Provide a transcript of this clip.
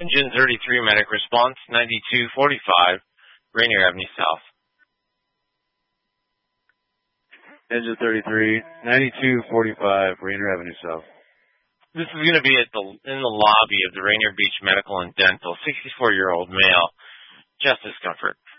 Engine 33 medic response 9245 Rainier Avenue South. Engine 33, 9245 Rainier Avenue South. This is going to be in the lobby of the Rainier Beach Medical and Dental, 64-year-old male, chest discomfort.